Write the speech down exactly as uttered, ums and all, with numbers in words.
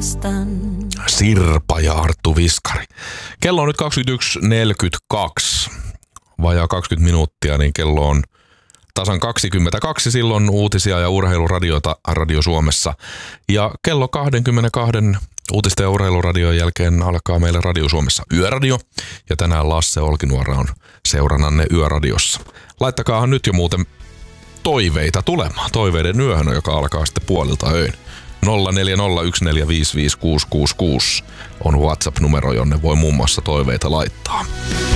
rakastan. Sirpa ja Arttu Viskari. Kello on nyt kaksikymmentäyksi neljäkymmentäkaksi. Vajaa kaksikymmentä minuuttia, niin kello on tasan kaksikymmentäkaksi. Silloin uutisia ja urheiluradioita Radio Suomessa. Ja kello kaksikymmentäkaksi uutisten ja urheiluradion jälkeen alkaa meillä Radio Suomessa Yöradio. Ja tänään Lasse Olkinuora on seurannanne Yöradiossa. Laittakaahan nyt jo muuten toiveita tulemaan. Toiveiden yöhön, joka alkaa sitten puolilta öin. nolla neljä nolla yksi neljä viisi viisi kuusi kuusi kuusi on WhatsApp-numero, jonne voi muun muassa toiveita laittaa.